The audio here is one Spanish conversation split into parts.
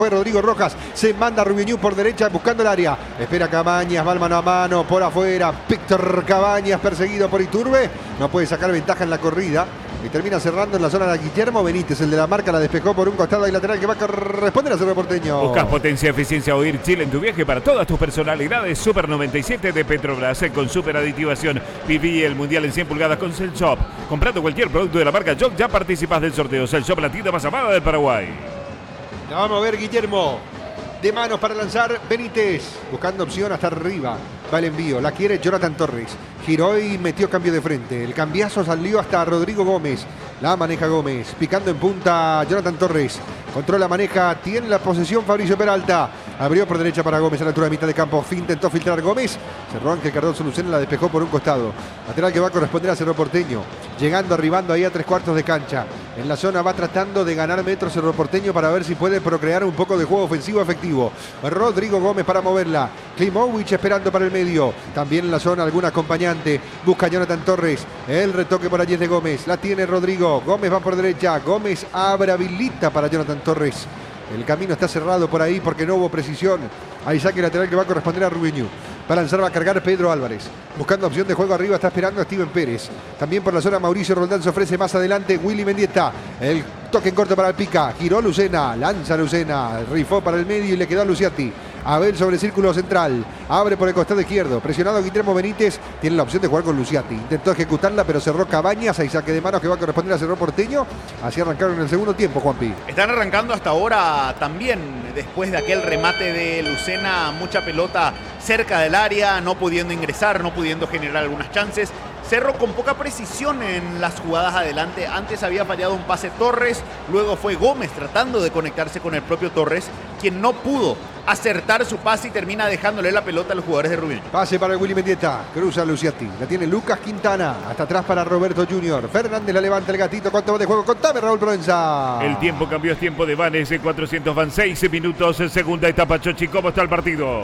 Rodrigo Rojas, se manda Rubiñú por derecha buscando el área, espera Cabañas, va al mano a mano por afuera, Víctor Cabañas perseguido por Iturbe, no puede sacar ventaja en la corrida y termina cerrando en la zona de Guillermo Benítez, el de la marca, la despejó por un costado y lateral que va a corresponder a Cerro Porteño. Buscas potencia, eficiencia o ir Chile en tu viaje para todas tus personalidades. Super 97 de Petrobras con super aditivación. Viví el mundial en 100 pulgadas con Cell Shop. Comprando cualquier producto de la marca Jock ya participas del sorteo. Cell Shop, la tienda más amada del Paraguay. La vamos a ver Guillermo. De manos para lanzar Benítez. Buscando opción hasta arriba. Va el envío. La quiere Jonathan Torres. Giró y metió cambio de frente. El cambiazo salió hasta Rodrigo Gómez. La maneja Gómez. Picando en punta Jonathan Torres. Controla, maneja. Tiene la posesión Fabricio Peralta. Abrió por derecha para Gómez a la altura de mitad de campo. Intentó filtrar Gómez. Cerró Ángel Cardoso Lucena. La despejó por un costado. Lateral que va a corresponder a Cerro Porteño. Llegando, arribando ahí a 3/4 de cancha. En la zona va tratando de ganar metros Cerro Porteño para ver si puede procrear un poco de juego ofensivo efectivo. Rodrigo Gómez para moverla. Klimovic esperando para el medio. También en la zona algún acompañante. Busca Jonathan Torres. El retoque por allí es de Gómez. La tiene Rodrigo. Gómez va por derecha. Gómez abre, habilita para Jonathan Torres. El camino está cerrado por ahí porque no hubo precisión. Ahí saque lateral que va a corresponder a Rubiñú. Para lanzar va a cargar Pedro Álvarez. Buscando opción de juego arriba está esperando a Steven Pérez. También por la zona Mauricio Roldán se ofrece más adelante Willy Mendieta. El toque en corto para el Pica. Giró Lucena. Lanza Lucena. Rifó para el medio y le quedó a Luciati. Abel sobre el círculo central. Abre por el costado izquierdo. Presionado Guillermo Benítez. Tiene la opción de jugar con Luciati. Intentó ejecutarla pero cerró Cabañas. Ahí saque de manos que va a corresponder a Cerro Porteño. Así arrancaron en el segundo tiempo, Juanpi. Están arrancando hasta ahora también. Después de aquel remate de Lucena. Mucha pelota cerca del área. No pudiendo ingresar. No pudiendo generar algunas chances. Cerro con poca precisión en las jugadas adelante. Antes había fallado un pase Torres. Luego fue Gómez tratando de conectarse con el propio Torres. Quien no pudo acertar su pase y termina dejándole la pelota a los jugadores de Rubén. Pase para el Willy Mendieta. Cruza Luciati. La tiene Lucas Quintana. Hasta atrás para Roberto Junior. Fernández la levanta el gatito. ¿Cuánto va de juego? Contame, Raúl Provenza. El tiempo cambió, es tiempo de Vanes. 400 van 6 minutos. En segunda etapa, Chochi, ¿cómo está el partido?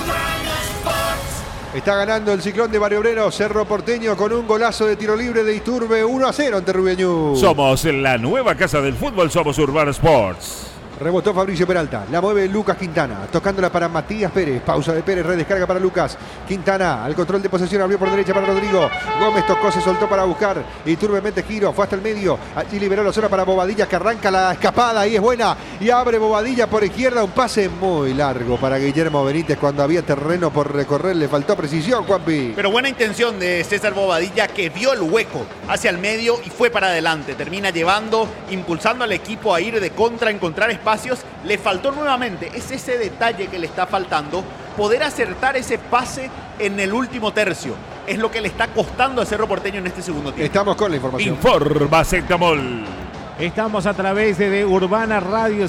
Está ganando el Ciclón de Barrio Obrero, Cerro Porteño, con un golazo de tiro libre de Iturbe, 1-0 ante Rubiñú. Somos la nueva casa del fútbol, somos Urbana Sports. Rebotó Fabricio Peralta, la mueve Lucas Quintana, tocándola para Matías Pérez, pausa de Pérez, redescarga para Lucas. Quintana, al control de posesión, abrió por derecha para Rodrigo. Gómez tocó, se soltó para buscar. Iturbe mete giro, fue hasta el medio. Allí liberó la zona para Bobadilla, que arranca la escapada, ahí es buena. Y abre Bobadilla por izquierda, un pase muy largo para Guillermo Benítez cuando había terreno por recorrer. Le faltó precisión, Juanpi. Pero buena intención de César Bobadilla, que vio el hueco hacia el medio y fue para adelante. Termina llevando, impulsando al equipo a ir de contra, encontrar espacios. Le faltó nuevamente, es ese detalle que le está faltando, poder acertar ese pase en el último tercio. Es lo que le está costando a Cerro Porteño en este segundo tiempo. Estamos con la información. Informa Sectamol. Estamos a través de Urbana Radio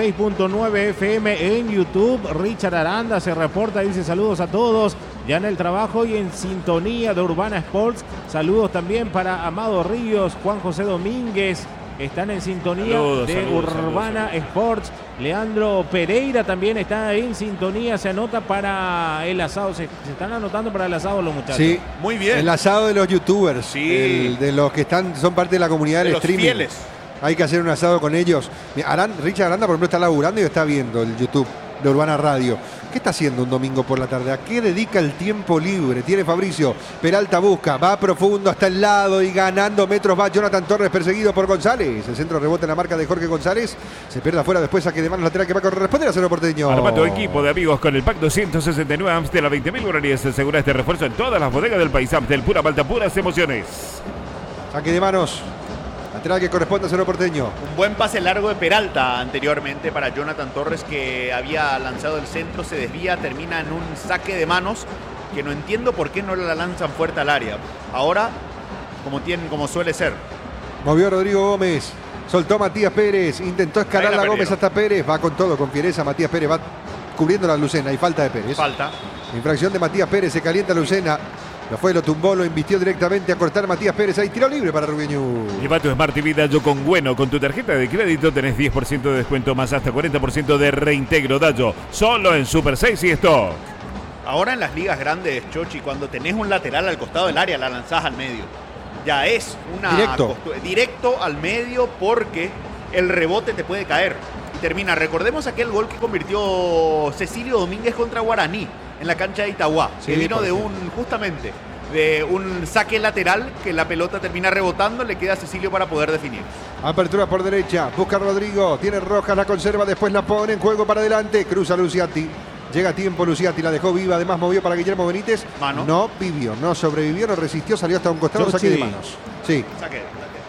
106.9 FM en YouTube. Richard Aranda se reporta, dice saludos a todos, ya en el trabajo y en sintonía de Urbana Sports. Saludos también para Amado Ríos, Juan José Domínguez. Están en sintonía de Urbana Sports. Leandro Pereira también está en sintonía. Se anota para el asado. Se están anotando para el asado los muchachos. Sí, muy bien. El asado de los youtubers. Sí. De los que son parte de la comunidad del streaming. Fieles. Hay que hacer un asado con ellos. Richard Aranda, por ejemplo, está laburando y está viendo el YouTube de Urbana Radio. ¿Qué está haciendo un domingo por la tarde? ¿A qué dedica el tiempo libre? Tiene Fabricio. Peralta busca, va profundo hasta el lado y ganando metros va Jonathan Torres, perseguido por González. El centro rebota en la marca de Jorge González. Se pierde afuera, después saque de manos lateral que va a corresponder a Cerro Porteño. Arma tu equipo de amigos con el pack 269 Amstel a 20.000 guaraníes. Asegura este refuerzo en todas las bodegas del país. Amstel, pura malta, puras emociones. Saque de manos. Lateral que corresponde a Cerro Porteño. Un buen pase largo de Peralta anteriormente para Jonathan Torres, que había lanzado el centro, se desvía, termina en un saque de manos que no entiendo por qué no la lanzan fuerte al área. Ahora, como suele ser. Movió Rodrigo Gómez, soltó Matías Pérez, intentó escalar la Gómez hasta Pérez, va con todo, con fiereza Matías Pérez, va cubriendo la Lucena y falta de Pérez. Falta. Infracción de Matías Pérez, se calienta Lucena. Lo tumbó, lo invistió directamente a cortar Matías Pérez. Ahí tiro libre para Rubiñú. Lleva tu Smart TV Dayo con Bueno. Con tu tarjeta de crédito tenés 10% de descuento más hasta 40% de reintegro. Dayo, solo en Super 6 y Stock. Ahora en las ligas grandes, Chochi, cuando tenés un lateral al costado del área, la lanzás al medio. Ya es una... Directo directo al medio porque el rebote te puede caer. termina. Recordemos aquel gol que convirtió Cecilio Domínguez contra Guaraní en la cancha de Itagua, Sí, que vino por de ejemplo. de un saque lateral, que la pelota termina rebotando, le queda a Cecilio para poder definir. Apertura por derecha, busca Rodrigo, tiene Rojas, la conserva, después la pone en juego para adelante, cruza Luciati. Llega a tiempo Luciati, la dejó viva, además movió para Guillermo Benítez. Mano. No vivió, no sobrevivió, no resistió, salió hasta un costado, Yo saque de sí. manos. Sí. Saque.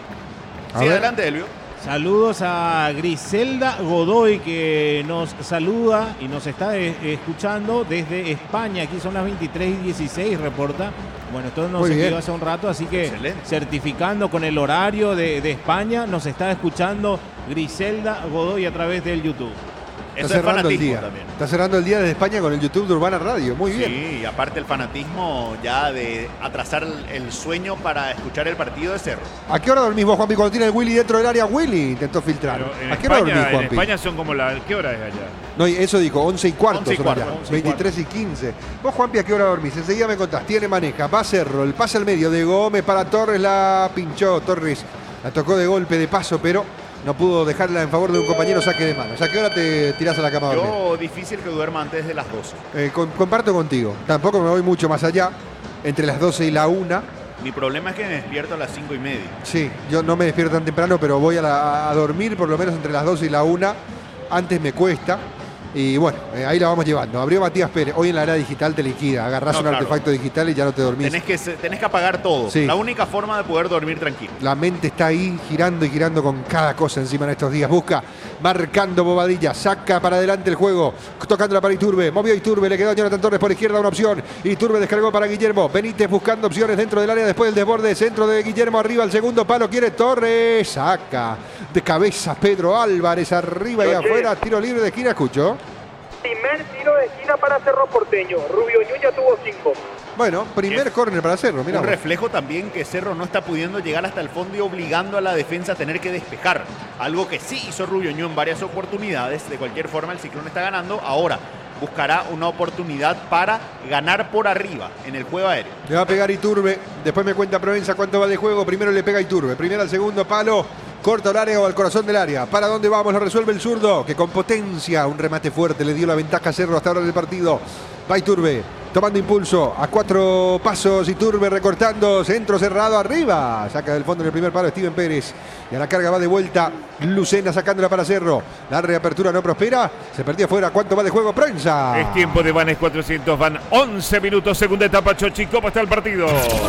A Sí, ver. adelante, Elvio. Saludos a Griselda Godoy, que nos saluda y nos está escuchando desde España. Aquí son las 23:16, reporta. Bueno, esto nos Muy bien. escribió hace un rato, así que Excelente. certificando con el horario de España, nos está escuchando Griselda Godoy a través del YouTube. Eso Está es cerrando el fanatismo día. también. Está cerrando el día desde España con el YouTube de Urbana Radio. Muy bien. Sí, y aparte el fanatismo ya de atrasar el sueño para escuchar el partido de Cerro. ¿A qué hora dormís vos, Juanpi? Cuando tiene el Willy dentro del área, Willy intentó filtrar. Pero en ¿A qué hora dormís, España, en Juanpi? España son como la... ¿Qué hora es allá? No, eso dijo, 11 y cuarto. 11 y son cuarto, allá. 11 y 23 y 15. Vos, Juanpi, ¿a qué hora dormís? Enseguida me contás. Tiene maneja, va Cerro, el pase al medio de Gómez para Torres, la pinchó Torres. La tocó de golpe, de paso, pero no pudo dejarla en favor de un compañero saque de manos. ¿A qué hora te tirás a la cama a dormir? Yo difícil que duerma antes de las 12. Comparto contigo. Tampoco me voy mucho más allá. Entre las 12 y la 1. Mi problema es que me despierto a las 5:30. Sí, yo no me despierto tan temprano, pero voy a dormir por lo menos entre las 12 y la 1. Antes me cuesta. Y bueno, ahí la vamos llevando. Abrió Matías Pérez. Hoy en la era digital te liquida. Agarrás No, un claro. artefacto digital y ya no te dormís. Tenés que apagar todo. Sí. La única forma de poder dormir tranquilo. La mente está ahí girando y girando con cada cosa encima en estos días. Busca, marcando Bobadilla, saca para adelante el juego, tocándola para Iturbe, movió Iturbe, le quedó a Jonathan Torres por izquierda una opción. Iturbe descargó para Guillermo, Benítez buscando opciones dentro del área después del desborde, centro de Guillermo arriba, al segundo palo quiere Torres, saca de cabeza Pedro Álvarez arriba y Noche. afuera, tiro libre de esquina, escucho. Primer tiro de esquina para Cerro Porteño. Rubio Ñuña tuvo 5. Bueno, primer Es córner para hacerlo, mira. Un reflejo también que Cerro no está pudiendo llegar hasta el fondo y obligando a la defensa a tener que despejar. Algo que sí hizo Rubio Ñu en varias oportunidades. De cualquier forma, el Ciclón está ganando. Ahora buscará una oportunidad para ganar por arriba en el juego aéreo. Le va a pegar Iturbe. Después me cuenta Provenza cuánto va de juego. Primero le pega Iturbe. Primero al segundo palo. Corta el área o al corazón del área. ¿Para dónde vamos? Lo resuelve el zurdo. Que con potencia, un remate fuerte, le dio la ventaja a Cerro hasta ahora del partido. Va Iturbe. Tomando impulso. A 4 pasos. Iturbe recortando. Centro cerrado arriba. Saca del fondo en el primer palo Steven Pérez. Y a la carga va de vuelta Lucena sacándola para Cerro. La reapertura no prospera. Se perdió afuera. ¿Cuánto va de juego? Provenza. Es tiempo de Vanes 400, van 11 minutos, segunda etapa, Chochi, ¿cómo está el partido?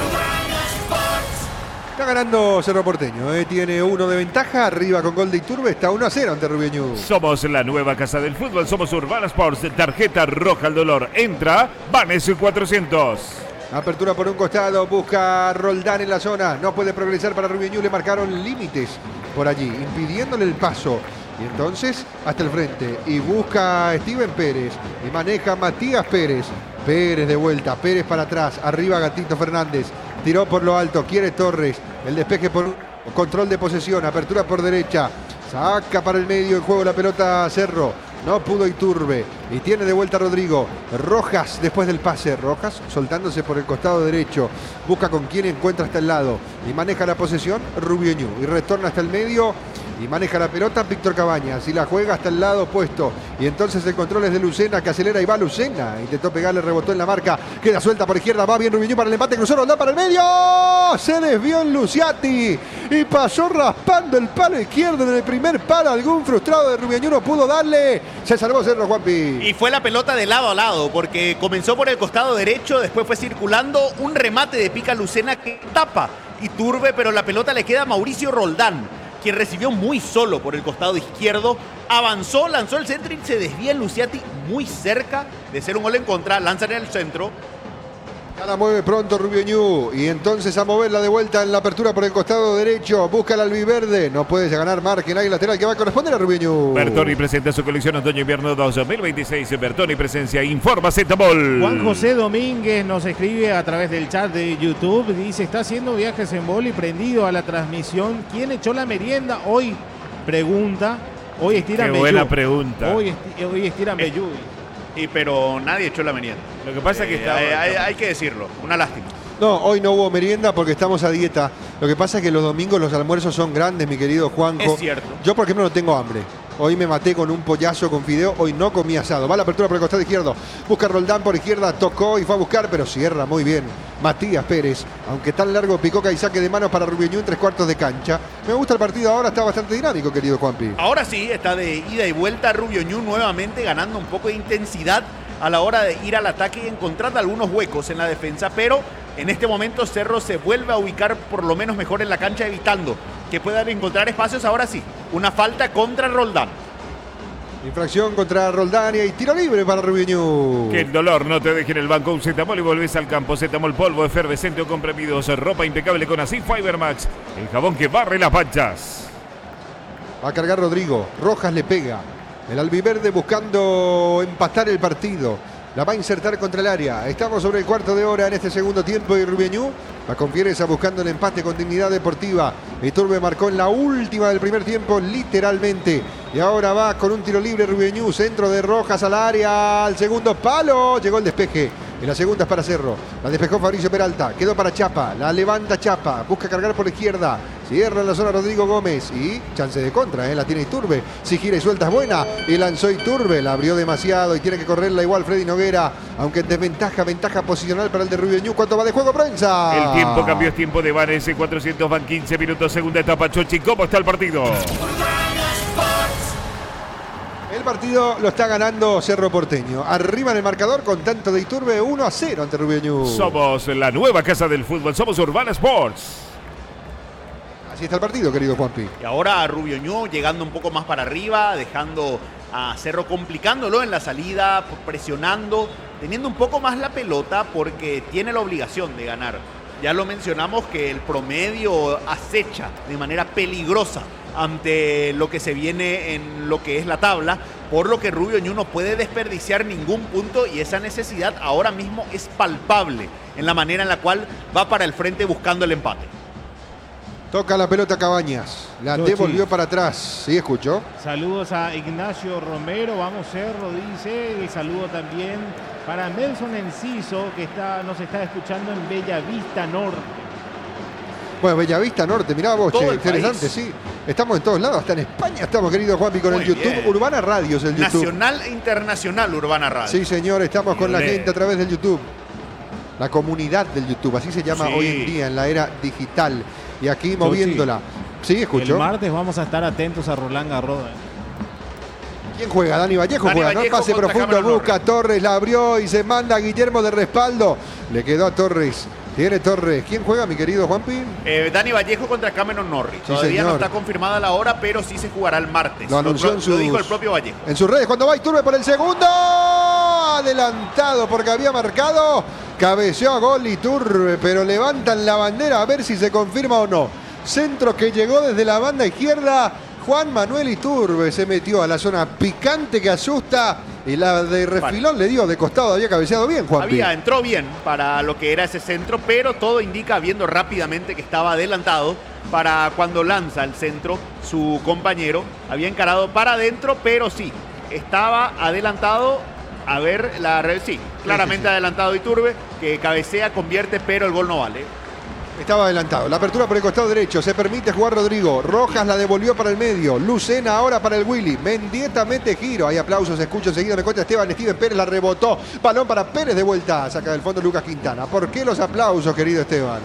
Está ganando Cerro Porteño. Tiene 1 de ventaja. Arriba con gol de Iturbe. Está 1-0 ante Rubio Ñu. Somos la nueva casa del fútbol, somos Urbana Sports, tarjeta roja al dolor. Entra, Vanes 400. Apertura por un costado, busca Roldán en la zona, no puede progresar para Rubio Ñu, le marcaron límites por allí, impidiéndole el paso. Y entonces hasta el frente y busca a Steven Pérez y maneja Matías Pérez. Pérez de vuelta, Pérez para atrás, arriba Gatito Fernández, tiró por lo alto, quiere Torres, el despeje por control de posesión, apertura por derecha, saca para el medio, en juego la pelota Cerro. No pudo Iturbe. Y tiene de vuelta Rodrigo. Rojas después del pase. Rojas soltándose por el costado derecho. Busca con quién encuentra hasta el lado. Y maneja la posesión Rubio Ñu. Y retorna hasta el medio. Y maneja la pelota Víctor Cabañas. Y la juega hasta el lado opuesto. Y entonces el control es de Lucena, que acelera y va Lucena. Intentó pegarle, rebotó en la marca. Queda suelta por izquierda. Va bien Rubio Ñu para el empate. Cruzó Roldán para el medio. Se desvió en Luciati. Y pasó raspando el palo izquierdo en el primer palo. Algún frustrado de Rubio Ñu no pudo darle. Se salvó Cerro, Juanpi. Y fue la pelota de lado a lado, porque comenzó por el costado derecho, después fue circulando un remate de Pica Lucena que tapa Iturbe, pero la pelota le queda a Mauricio Roldán, quien recibió muy solo por el costado izquierdo, avanzó, lanzó el centro y se desvía en Luciati muy cerca de ser un gol en contra, lanzan en el centro. Ya la mueve pronto Rubio Ñu. Y entonces a moverla de vuelta en la apertura por el costado derecho. Busca el albiverde. No puede ganar margen ahí lateral que va a corresponder a Rubio Ñu. Bertoni presenta su colección Otoño-Invierno 2026. Bertoni presencia, informa Zetabol. Juan José Domínguez nos escribe a través del chat de YouTube. Dice, está haciendo viajes en boli, prendido a la transmisión. ¿Quién echó la merienda hoy? Pregunta. Hoy estiran Qué buena pregunta. Hoy estiran Bellú. Pero nadie echó la merienda. Lo que pasa es que está... Hay que decirlo, una lástima. No, hoy no hubo merienda porque estamos a dieta. Lo que pasa es que los domingos los almuerzos son grandes, mi querido Juanjo. Es cierto. Yo, por ejemplo, no tengo hambre. Hoy me maté con un pollazo con fideo, hoy no comí asado. Va la apertura por el costado izquierdo. Busca Roldán por izquierda, tocó y fue a buscar, pero cierra muy bien Matías Pérez. Aunque tan largo Picoca y saque de manos para Rubioñú en 3/4 de cancha. Me gusta el partido ahora, está bastante dinámico, querido Juanpi. Ahora sí, está de ida y vuelta Rubioñú nuevamente ganando un poco de intensidad a la hora de ir al ataque y encontrando algunos huecos en la defensa, pero en este momento Cerro se vuelve a ubicar por lo menos mejor en la cancha, evitando que puedan encontrar espacios. Ahora sí, una falta contra Roldán. Infracción contra Roldán y tiro libre para Rubioñú. Que el dolor no te deje en el banco. Un Zetamol y volvés al campo. Zetamol polvo, efervescente o comprimidos. Ropa impecable con Así Fiber Max. El jabón que barre las panchas. Va a cargar Rodrigo. Rojas le pega. El albiverde buscando empatar el partido. La va a insertar contra el área. Estamos sobre el cuarto de hora en este segundo tiempo y Rubioñú va con fiereza buscando el empate con dignidad deportiva. Iturbe marcó en la última del primer tiempo literalmente. Y ahora va con un tiro libre Rubioñú. Centro de Rojas al área. Al segundo palo. Llegó el despeje. En la segunda es para Cerro. La despejó Fabricio Peralta. Quedó para Chapa. La levanta Chapa. Busca cargar por la izquierda. Cierra en la zona Rodrigo Gómez. Y chance de contra. La tiene Iturbe. Si gira y suelta es buena. Y lanzó Iturbe. La abrió demasiado. Y tiene que correrla igual Freddy Noguera. Aunque en desventaja. Ventaja posicional para el de Rubioñú. ¿Cuánto va de juego, prensa? El tiempo cambió. Es tiempo de Van S400. Van 15 minutos. Segunda etapa. Chochi, ¿cómo está el partido? El partido lo está ganando Cerro Porteño. Arriba en el marcador con tanto de Iturbe, 1-0 ante Rubioñú. Somos la nueva casa del fútbol. Somos Urbana Sports. Así está el partido, querido Juanpi. Y ahora Rubioñú llegando un poco más para arriba, dejando a Cerro complicándolo en la salida, presionando, teniendo un poco más la pelota porque tiene la obligación de ganar. Ya lo mencionamos que el promedio acecha de manera peligrosa ante lo que se viene en lo que es la tabla, por lo que Rubioñú no puede desperdiciar ningún punto y esa necesidad ahora mismo es palpable en la manera en la cual va para el frente buscando el empate. Toca la pelota Cabañas, la Chochi. devolvió para atrás. Sí, escuchó. Saludos a Ignacio Romero, vamos Cerro, dice. El saludo también para Nelson Enciso, que nos está escuchando en Bella Vista Norte. Bueno, Bellavista Norte, mirá vos, Todo che, el interesante, país. sí. Estamos en todos lados, hasta en España estamos, querido Juanpi, con Muy el YouTube. bien. Urbana Radio es el YouTube. Nacional e internacional Urbana Radio. Sí, señor, estamos con la Olé. gente a través del YouTube. La comunidad del YouTube, así se llama Sí. hoy en día, en la era digital. Y aquí moviéndola. Sí, escuchó. El martes vamos a estar atentos a Roland Garros. ¿Quién juega? Dani Vallejo Dani juega, ¿no? Vallejo Pase contra profundo, Cameron busca Torres, la abrió y se manda a Guillermo de respaldo. Le quedó a Torres. Tiene Torres. ¿Quién juega, mi querido Juanpi? Dani Vallejo contra Cameron Norris. Sí, Todavía no señor. está confirmada la hora, pero sí se jugará el martes. Lo anunció lo dijo el propio Vallejo. en sus redes. Cuando va Iturbe por el segundo. Adelantado porque había marcado. Cabeceó a gol Iturbe, pero levantan la bandera a ver si se confirma o no. Centro que llegó desde la banda izquierda. Juan Manuel Iturbe se metió a la zona picante que asusta y la de refilón le dio de costado. Había cabeceado bien, Juanpi. Entró bien para lo que era ese centro, pero todo indica, viendo rápidamente que estaba adelantado para cuando lanza el centro su compañero. Había encarado para adentro, pero sí, estaba adelantado. A ver, sí, claramente sí. adelantado Iturbe, que cabecea, convierte, pero el gol no vale. Estaba adelantado. La apertura por el costado derecho. Se permite jugar Rodrigo. Rojas la devolvió para el medio. Lucena ahora para el Willy. Mendieta mete giro. Hay aplausos. Escucho enseguida. Me cuenta Steven Pérez. La rebotó. Balón para Pérez de vuelta. Saca del fondo Lucas Quintana. ¿Por qué los aplausos, querido Esteban?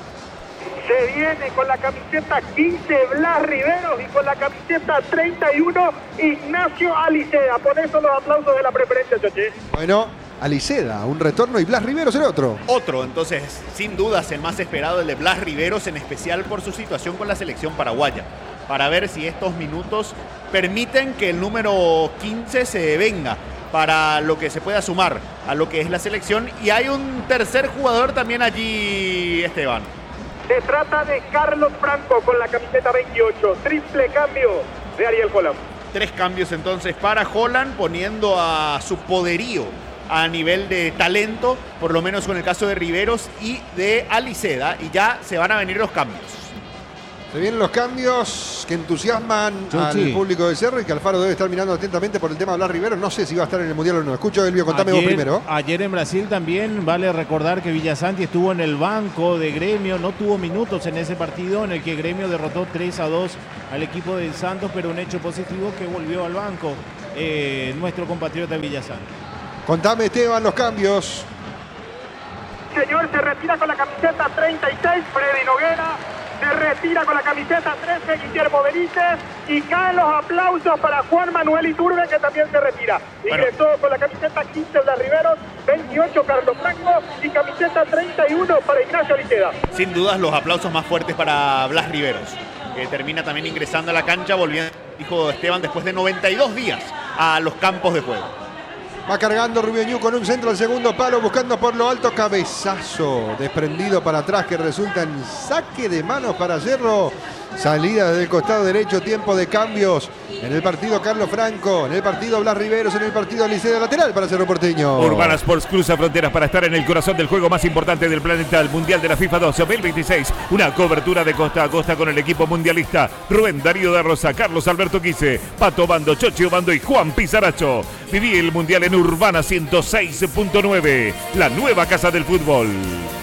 Se viene con la camiseta 15 Blas Riveros y con la camiseta 31 Ignacio Alicea. Por eso los aplausos de la preferencia, Choche. Bueno, Aliceda, un retorno y Blas Riveros el otro. Otro, entonces, sin dudas, el más esperado, el de Blas Riveros, en especial por su situación con la selección paraguaya. Para ver si estos minutos permiten que el número 15 se venga para lo que se pueda sumar a lo que es la selección. Y hay un tercer jugador también allí, Esteban. Se trata de Carlos Franco con la camiseta 28. Triple cambio de Ariel Holland. 3 cambios entonces para Holland, poniendo a su poderío a nivel de talento, por lo menos con el caso de Riveros y de Aliceda, y ya se van a venir los cambios. Se vienen los cambios que entusiasman al público de Cerro y que Alfaro debe estar mirando atentamente por el tema de Blas Rivero. No sé si va a estar en el Mundial o no. Escucho, Elvio, contame vos primero. Ayer en Brasil también vale recordar que Villasanti estuvo en el banco de Gremio. No tuvo minutos en ese partido en el que Gremio derrotó 3-2 al equipo del Santos, pero un hecho positivo que volvió al banco nuestro compatriota Villasanti. Contame, Esteban, los cambios. Señor, se retira con la camiseta 36, Freddy Noguera. Se retira con la camiseta 13, Guillermo Benítez. Y caen los aplausos para Juan Manuel Iturbe, que también se retira. Ingresó con la camiseta 15, Blas Riveros, 28, Carlos Franco. Y camiseta 31 para Ignacio Aliceda. Sin dudas, los aplausos más fuertes para Blas Riveros, que termina también ingresando a la cancha, volviendo, dijo Esteban, después de 92 días a los campos de juego. Va cargando Rubio Ñu con un centro al segundo palo, buscando por lo alto, cabezazo desprendido para atrás que resulta en saque de manos para Cerro. Salida desde el costado derecho, tiempo de cambios en el partido Carlos Franco, en el partido Blas Riveros, en el partido Liceo lateral para Cerro Porteño. Urbana Sports cruza fronteras para estar en el corazón del juego más importante del planeta, el Mundial de la FIFA 2026. Una cobertura de costa a costa con el equipo mundialista. Rubén Darío da Rosa, Carlos Alberto Quise, Pato Bando, Chochi Obando y Juan Pizaracho. Viví el Mundial en Urbana 106.9, la nueva casa del fútbol.